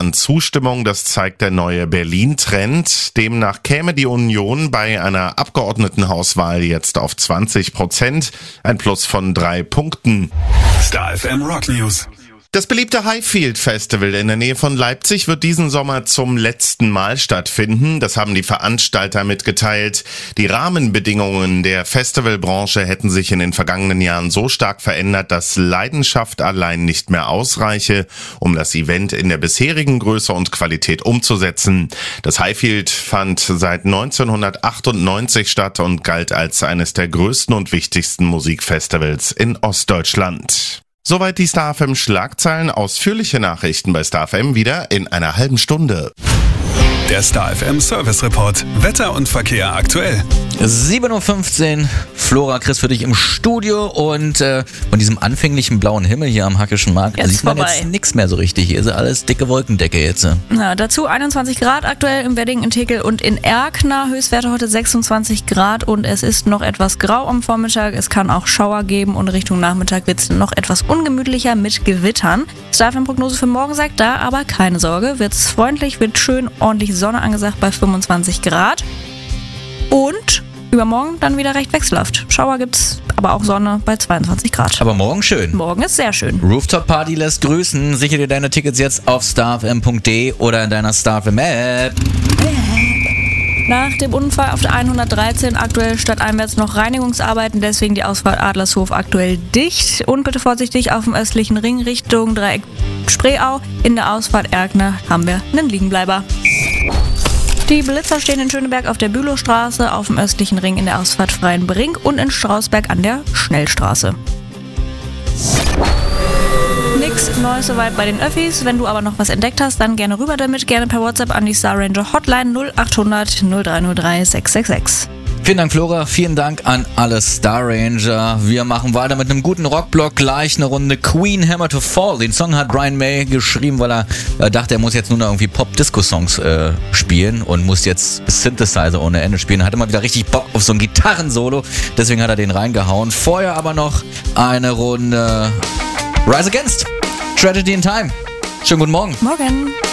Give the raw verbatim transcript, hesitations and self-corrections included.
an Zustimmung. Das zeigt der neue Berlin-Trend. Demnach käme die Union bei einer Abgeordnetenhauswahl jetzt auf zwanzig Prozent. Ein Plus von drei Punkten. Star F M Rock News. Das beliebte Highfield Festival in der Nähe von Leipzig wird diesen Sommer zum letzten Mal stattfinden. Das haben die Veranstalter mitgeteilt. Die Rahmenbedingungen der Festivalbranche hätten sich in den vergangenen Jahren so stark verändert, dass Leidenschaft allein nicht mehr ausreiche, um das Event in der bisherigen Größe und Qualität umzusetzen. Das Highfield fand seit neunzehnhundertachtundneunzig statt und galt als eines der größten und wichtigsten Musikfestivals in Ostdeutschland. Soweit die Star F M Schlagzeilen. Ausführliche Nachrichten bei Star F M wieder in einer halben Stunde. Der Star F M Service Report. Wetter und Verkehr aktuell. sieben Uhr fünfzehn. Flora, Chris für dich im Studio und äh, von diesem anfänglichen blauen Himmel hier am Hackischen Markt jetzt sieht man vorbei. jetzt nichts mehr so richtig. Hier ist alles dicke Wolkendecke jetzt. Ja, dazu einundzwanzig Grad aktuell im Wedding, in Tekel und in Erkner. Höchstwerte heute sechsundzwanzig Grad und es ist noch etwas grau am Vormittag. Es kann auch Schauer geben und Richtung Nachmittag wird es noch etwas ungemütlicher mit Gewittern. Star F M Prognose für morgen sagt da aber keine Sorge. Wird es freundlich, wird schön, ordentlich Sonne angesagt bei fünfundzwanzig Grad. Und übermorgen dann wieder recht wechselhaft. Schauer gibt's, aber auch Sonne bei zweiundzwanzig Grad. Aber morgen schön. Morgen ist sehr schön. Rooftop Party lässt grüßen. Sichere dir deine Tickets jetzt auf starfm punkt de oder in deiner Star F M App. Nach dem Unfall auf der hundertdreizehn aktuell stadteinwärts noch Reinigungsarbeiten, deswegen die Ausfahrt Adlershof aktuell dicht. Und bitte vorsichtig auf dem östlichen Ring Richtung Dreieck Spreeau. In der Ausfahrt Erkner haben wir einen Liegenbleiber. Die Blitzer stehen in Schöneberg auf der Bülowstraße, auf dem östlichen Ring in der Ausfahrt Freienbrink und in Strausberg an der Schnellstraße. Nix Neues soweit bei den Öffis. Wenn du aber noch was entdeckt hast, dann gerne rüber damit. Gerne per WhatsApp an die Star Ranger Hotline null achthundert null drei null drei sechs sechs sechs. Vielen Dank, Flora. Vielen Dank an alle Star Ranger. Wir machen weiter mit einem guten Rockblock. Gleich eine Runde Queen Hammer to Fall. Den Song hat Brian May geschrieben, weil er äh, dachte, er muss jetzt nur noch irgendwie Pop-Disco-Songs äh, spielen und muss jetzt Synthesizer ohne Ende spielen. Er hatte mal wieder richtig Bock auf so ein Gitarrensolo. Deswegen hat er den reingehauen. Vorher aber noch eine Runde Rise Against. Tragedy in Time. Schönen guten Morgen. Morgen.